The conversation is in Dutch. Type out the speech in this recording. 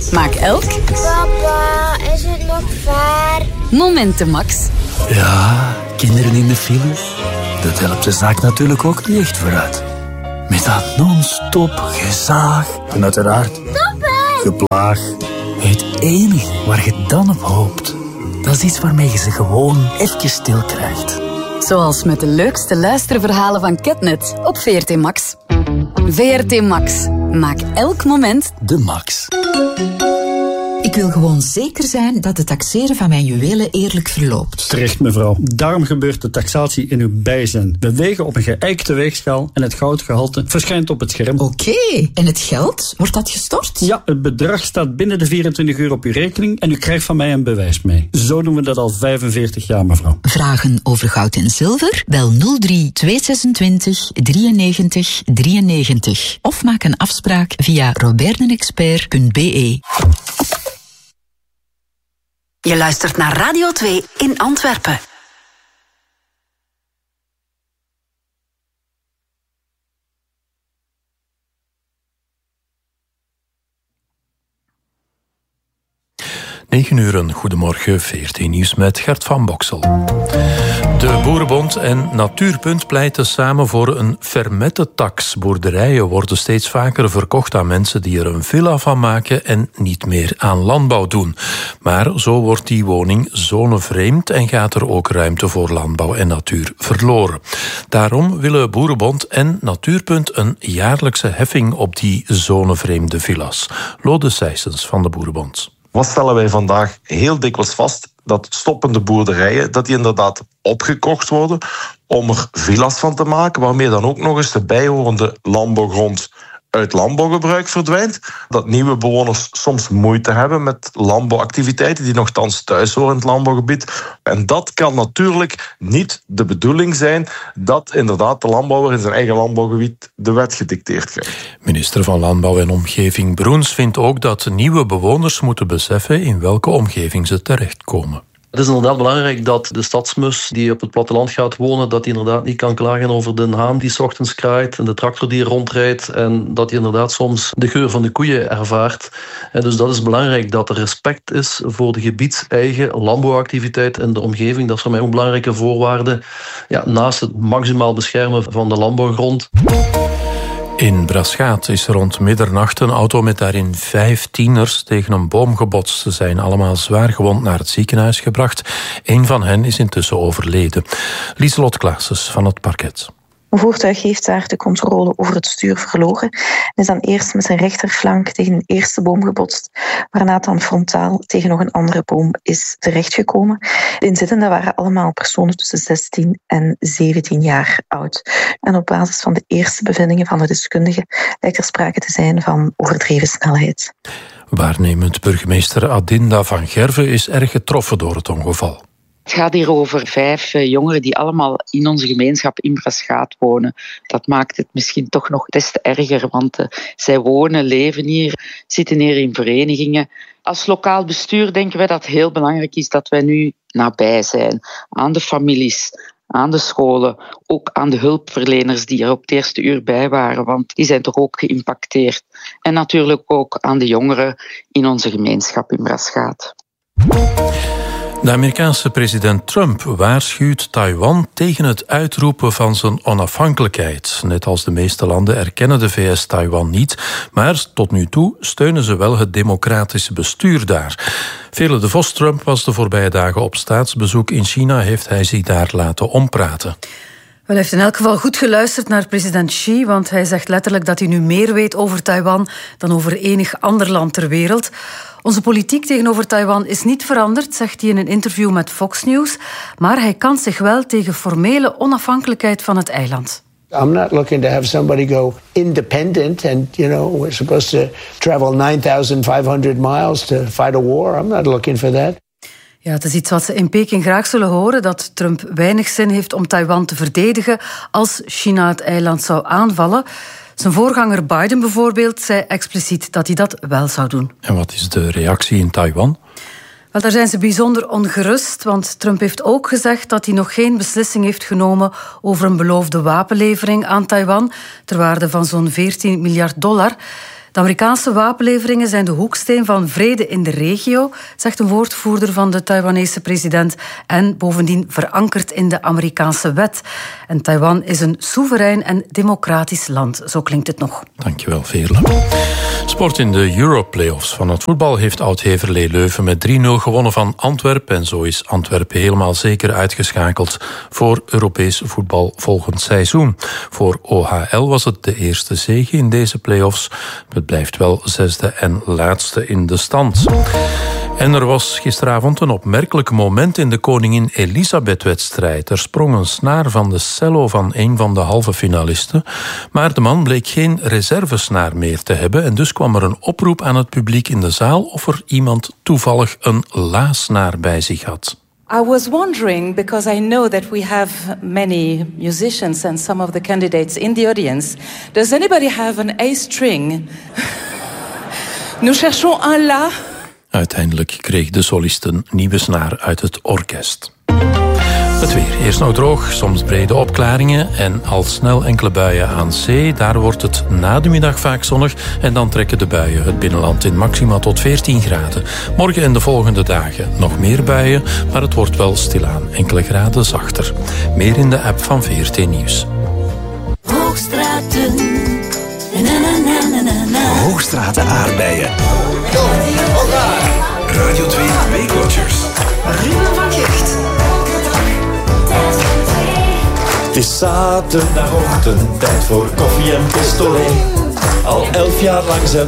Maak elk... Papa, is het nog ver? Momenten, Max. Ja, kinderen in de files. Dat helpt de zaak natuurlijk ook niet echt vooruit. Met dat non-stop gezaag. En uiteraard... geplaag. Het enige waar je dan op hoopt... dat is iets waarmee je ze gewoon even stil krijgt. Zoals met de leukste luisterverhalen van Catnet op VRT Max. VRT Max. Maak elk moment de max. Ik wil gewoon zeker zijn dat het taxeren van mijn juwelen eerlijk verloopt. Terecht, mevrouw. Daarom gebeurt de taxatie in uw bijzijn. We wegen op een geëikte weegschaal en het goudgehalte verschijnt op het scherm. Oké, en het geld? Wordt dat gestort? Ja, het bedrag staat binnen de 24 uur op uw rekening en u krijgt van mij een bewijs mee. Zo doen we dat al 45 jaar, mevrouw. Vragen over goud en zilver? Bel 03 226 93 93 of maak een afspraak via robertdenexpert.be. Je luistert naar Radio 2 in Antwerpen. ...9 uur, goedemorgen, VRT Nieuws met Gert van Boksel. De Boerenbond en Natuurpunt pleiten samen voor een fermette-tax. Boerderijen worden steeds vaker verkocht aan mensen die er een villa van maken en niet meer aan landbouw doen. Maar zo wordt die woning zonevreemd en gaat er ook ruimte voor landbouw en natuur verloren. Daarom willen Boerenbond en Natuurpunt een jaarlijkse heffing op die zonevreemde villa's. Lode Sijsens van de Boerenbond. Wat stellen wij vandaag heel dikwijls vast? Dat stoppende boerderijen, dat die inderdaad opgekocht worden om er villa's van te maken, waarmee dan ook nog eens de bijhorende landbouwgrond uit landbouwgebruik verdwijnt. Dat nieuwe bewoners soms moeite hebben met landbouwactiviteiten die nogthans thuis horen in het landbouwgebied. En dat kan natuurlijk niet de bedoeling zijn dat inderdaad de landbouwer in zijn eigen landbouwgebied de wet gedicteerd krijgt. Minister van Landbouw en Omgeving Broens vindt ook dat nieuwe bewoners moeten beseffen in welke omgeving ze terechtkomen. Het is inderdaad belangrijk dat de stadsmus die op het platteland gaat wonen, dat hij inderdaad niet kan klagen over de haan die 's ochtends kraait en de tractor die rondrijdt en dat hij inderdaad soms de geur van de koeien ervaart. En dus dat is belangrijk dat er respect is voor de gebiedseigen landbouwactiviteit en de omgeving. Dat is voor mij ook een belangrijke voorwaarde. Ja, naast het maximaal beschermen van de landbouwgrond. In Braschaat is rond middernacht een auto met daarin 5 tieners tegen een boom gebotst. Ze zijn allemaal zwaar gewond naar het ziekenhuis gebracht. Een van hen is intussen overleden. Lieselot Klaasens van het parket. Een voertuig heeft daar de controle over het stuur verloren en is dan eerst met zijn rechterflank tegen een eerste boom gebotst, waarna het dan frontaal tegen nog een andere boom is terechtgekomen. De inzittenden waren allemaal personen tussen 16 en 17 jaar oud. En op basis van de eerste bevindingen van de deskundigen lijkt er sprake te zijn van overdreven snelheid. Waarnemend burgemeester Adinda van Gerven is erg getroffen door het ongeval. Het gaat hier over 5 jongeren die allemaal in onze gemeenschap in Braschaat wonen. Dat maakt het misschien toch nog des te erger, want zij wonen, leven hier, zitten hier in verenigingen. Als lokaal bestuur denken wij dat het heel belangrijk is dat wij nu nabij zijn aan de families, aan de scholen, ook aan de hulpverleners die er op het eerste uur bij waren, want die zijn toch ook geïmpacteerd. En natuurlijk ook aan de jongeren in onze gemeenschap in Braschaat. De Amerikaanse president Trump waarschuwt Taiwan tegen het uitroepen van zijn onafhankelijkheid. Net als de meeste landen erkennen de VS Taiwan niet, maar tot nu toe steunen ze wel het democratische bestuur daar. Vele de Vos Trump was de voorbije dagen op staatsbezoek in China, heeft hij zich daar laten ompraten. Hij heeft in elk geval goed geluisterd naar president Xi, want hij zegt letterlijk dat hij nu meer weet over Taiwan dan over enig ander land ter wereld. Onze politiek tegenover Taiwan is niet veranderd, zegt hij in een interview met Fox News, maar hij kant zich wel tegen formele onafhankelijkheid van het eiland. I'm not looking to have somebody go independent and, we're supposed to travel 9,500 miles to fight a war. I'm not looking for that. Ja, het is iets wat ze in Peking graag zullen horen, dat Trump weinig zin heeft om Taiwan te verdedigen als China het eiland zou aanvallen. Zijn voorganger Biden bijvoorbeeld zei expliciet dat hij dat wel zou doen. En wat is de reactie in Taiwan? Wel, daar zijn ze bijzonder ongerust, want Trump heeft ook gezegd dat hij nog geen beslissing heeft genomen over een beloofde wapenlevering aan Taiwan ter waarde van zo'n $14 miljard. De Amerikaanse wapenleveringen zijn de hoeksteen van vrede in de regio, zegt een woordvoerder van de Taiwanese president, en bovendien verankerd in de Amerikaanse wet. En Taiwan is een soeverein en democratisch land, zo klinkt het nog. Dankjewel, Veerle. Sport in de Europlayoffs van het voetbal heeft Oud-Heverlee Leuven met 3-0 gewonnen van Antwerpen. En zo is Antwerpen helemaal zeker uitgeschakeld voor Europees voetbal volgend seizoen. Voor OHL was het de eerste zege in deze playoffs. Het blijft wel zesde en laatste in de stand. En er was gisteravond een opmerkelijk moment in de Koningin Elisabeth-wedstrijd. Er sprong een snaar van de cello van een van de halve finalisten. Maar de man bleek geen reservesnaar meer te hebben. En dus kwam er een oproep aan het publiek in de zaal of er iemand toevallig een la-snaar bij zich had. I was wondering, because I know that we have many musicians and some of the candidates in the audience. Does anybody have an A string? Nous cherchons un la. Uiteindelijk kreeg de solist een nieuwe snaar uit het orkest. Het weer. Eerst nog droog, soms brede opklaringen en al snel enkele buien aan zee. Daar wordt het na de middag vaak zonnig en dan trekken de buien het binnenland in maxima tot 14 graden. Morgen en de volgende dagen nog meer buien, maar het wordt wel stilaan enkele graden zachter. Meer in de app van VRT Nieuws. Hoogstraten. Hoogstraten aardbeien. Radio 2 Weekwatchers. Ruben van Gicht. Het is zaterdagochtend, tijd voor koffie en pistolet. Al 11 jaar lang zijn